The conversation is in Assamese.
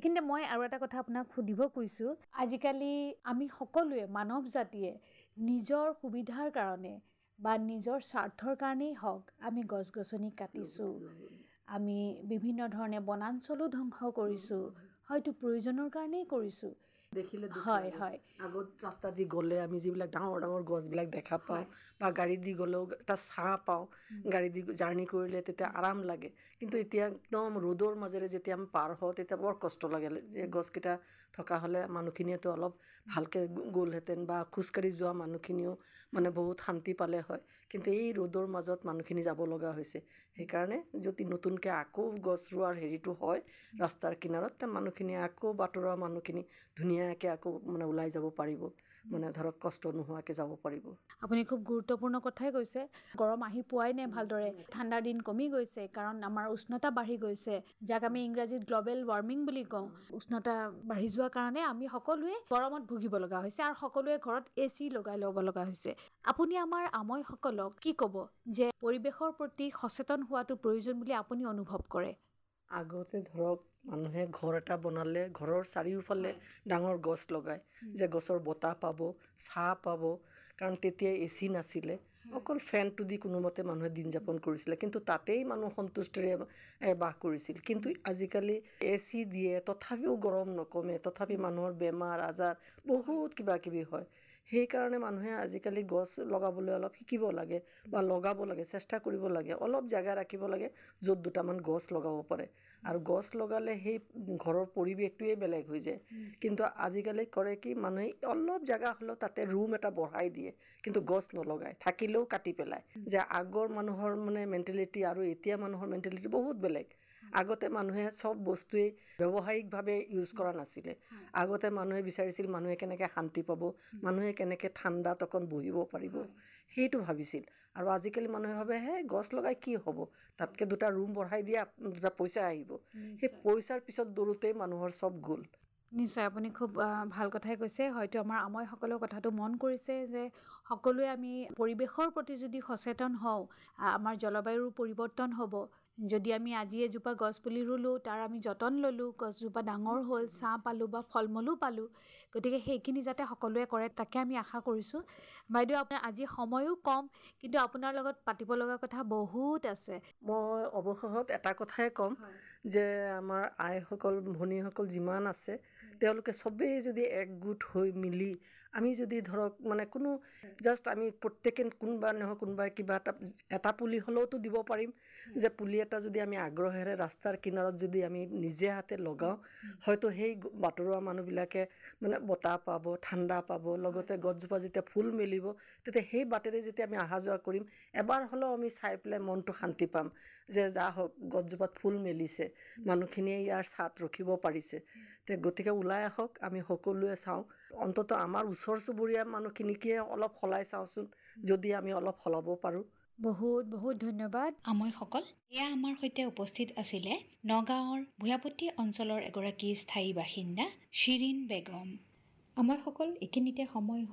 এইখিনিতে মই আৰু এটা কথা আপোনাক সুধিব খুজিছোঁ, আজিকালি আমি সকলোৱে মানৱ জাতিয়ে নিজৰ সুবিধাৰ কাৰণে বা নিজৰ স্বাৰ্থৰ কাৰণেই হওক আমি গছ গছনি কাটিছোঁ, আমি বিভিন্ন ধৰণে বনাঞ্চলো ধ্বংস কৰিছোঁ, হয়তো প্ৰয়োজনৰ কাৰণেই কৰিছোঁ। দেখিলে দুখ হয় লাগে। হয় আগত ৰাস্তা দি গ'লে আমি যিবিলাক ডাঙৰ ডাঙৰ গছবিলাক দেখা পাওঁ বা গাড়ী দি গ'লেও এটা ছাঁ পাওঁ, গাড়ী দি জাৰ্ণি কৰিলে তেতিয়া আৰাম লাগে। কিন্তু এতিয়া একদম ৰ'দৰ মাজেৰে যেতিয়া আমি পাৰ হওঁ তেতিয়া বৰ কষ্ট লাগে যে গছকেইটা থকা হ'লে মানুহখিনিয়েতো অলপ ভালকৈ গ'লহেঁতেন বা খোজকাঢ়ি যোৱা মানুহখিনিও মানে বহুত শান্তি পালে হয়। কিন্তু এই ৰ'দৰ মাজত মানুহখিনি যাব লগা হৈছে। সেইকাৰণে যদি নতুনকৈ আকৌ গছ ৰোৱাৰ হেৰিটো হয় ৰাস্তাৰ কিনাৰত, তেতিয়া মানুহখিনি আকৌ বাটৰুৱা মানুহখিনি ধুনীয়াকৈ আকৌ মানে ওলাই যাব পাৰিব, মানে ধৰক কষ্ট নোহোৱাকৈ যাব পাৰিব। আপুনি খুব গুৰুত্বপূৰ্ণ কথাই কৈছে। গৰম আহি পোৱাই নাই ভালদৰে, ঠাণ্ডাৰ দিন কমি গৈছে কাৰণ আমাৰ উষ্ণতা বাঢ়ি গৈছে, যাক আমি ইংৰাজীত গ্ল'বেল ৱাৰ্মিং বুলি কওঁ। উষ্ণতা বাঢ়ি যোৱাৰ কাৰণে আমি সকলোৱে গৰমত ভুগিব লগা হৈছে আৰু সকলোৱে ঘৰত AC লগাই ল'ব লগা হৈছে। আপুনি আমাৰ আমৈসকলক কি ক'ব যে পৰিৱেশৰ প্ৰতি সচেতন হোৱাটো প্ৰয়োজন বুলি আপুনি অনুভৱ কৰে? আগতে ধৰক মানুহে ঘৰ এটা বনালে ঘৰৰ চাৰিওফালে ডাঙৰ গছ লগায় যে গছৰ বতাহ পাব, ছাঁ পাব, কাৰণ তেতিয়া AC নাছিলে, অকল ফেনটো দি কোনোমতে মানুহে দিন যাপন কৰিছিলে, কিন্তু তাতেই মানুহ সন্তুষ্টিৰে বাস কৰিছিল। কিন্তু আজিকালি AC দিয়ে তথাপিও গৰম নকমে, তথাপি মানুহৰ বেমাৰ আজাৰ বহুত কিবা কিবি হয়। সেইকাৰণে মানুহে আজিকালি গছ লগাবলৈ অলপ শিকিব লাগে বা লগাব লাগে, চেষ্টা কৰিব লাগে, অলপ জেগা ৰাখিব লাগে য'ত দুটামান গছ লগাব পাৰে। আৰু গছ লগালে সেই ঘৰৰ পৰিৱেশটোৱে বেলেগ হৈ যায়। কিন্তু আজিকালি কৰে কি, মানুহে অলপ জেগা হ'লেও তাতে ৰুম এটা বঢ়াই দিয়ে কিন্তু গছ নলগায়, থাকিলেও কাটি পেলায়। যে আগৰ মানুহৰ মানে মেণ্টেলিটি আৰু এতিয়া মানুহৰ মেণ্টেলিটি বহুত বেলেগ। আগতে মানুহে চব বস্তুৱেই ব্যৱহাৰিকভাৱে ইউজ কৰা নাছিলে। আগতে মানুহে বিচাৰিছিল মানুহে কেনেকৈ শান্তি পাব, মানুহে কেনেকৈ ঠাণ্ডাত অকণ বহিব পাৰিব, সেইটো ভাবিছিল। আৰু আজিকালি মানুহে ভাবে হে গছ লগাই কি হ'ব, তাতকৈ দুটা ৰুম বঢ়াই দিয়া, দুটা পইচা আহিব। সেই পইচাৰ পিছত দৌৰোতেই মানুহৰ চব গ'ল। নিশ্চয়, আপুনি খুব ভাল কথাই কৈছে। হয়তো আমাৰ আমৈসকলেও কথাটো মন কৰিছে যে সকলোৱে আমি পৰিৱেশৰ প্ৰতি যদি সচেতন হওঁ, আমাৰ জলবায়ুৰ পৰিৱৰ্তন হ'ব। যদি আমি আজি এজোপা গছ পুলি ৰুলোঁ, তাৰ আমি যতন ল'লোঁ, গছজোপা ডাঙৰ হ'ল, ছাঁ পালোঁ বা ফল মূলো পালোঁ, গতিকে সেইখিনি যাতে সকলোৱে কৰে তাকে আমি আশা কৰিছোঁ। বাইদেউ, আপোনাৰ আজি সময়ো কম, কিন্তু আপোনাৰ লগত পাতিব লগা কথা বহুত আছে। মই অৱশেষত এটা কথাই ক'ম যে আমাৰ আইসকল ভনীসকল যিমান আছে তেওঁলোকে চবেই যদি একগোট হৈ মিলি আমি যদি ধৰক মানে কোনো জাষ্ট আমি প্ৰত্যেকে কোনোবা নহয় কোনোবাই কিবা এটা পুলি হ'লেওতো দিব পাৰিম, যে পুলি এটা যদি আমি আগ্ৰহেৰে ৰাস্তাৰ কিনাৰত যদি আমি নিজে হাতে লগাওঁ, হয়তো সেই বাটৰুৱা মানুহবিলাকে মানে বতাহ পাব, ঠাণ্ডা পাব, লগতে গছজোপা যেতিয়া ফুল মেলিব তেতিয়া সেই বাটেৰে যেতিয়া আমি অহা যোৱা কৰিম এবাৰ হ'লেও আমি চাই পেলাই মনটো শান্তি পাম যে যা হওক গছজোপাত ফুল মেলিছে, মানুহখিনিয়ে ইয়াৰ ছাঁত ৰখিব পাৰিছে। গতিকে ওলাই আহক, আমি সকলোৱে চাওঁ, অন্ততঃ আমাৰ ওচৰ চুবুৰীয়া মানুহখিনিকে অলপ সলাই চাওঁচোন, যদি আমি অলপ সলাব পাৰোঁ। বহুত বহুত ধন্যবাদ আমৈসকল। এয়া আমাৰ সৈতে উপস্থিত আছিলে নগাঁৱৰ ভূঞাপতি অঞ্চলৰ এগৰাকী স্থায়ী বাসিন্দা শিৰিন বেগম। আমৈসকল, এইখিনিতে সময়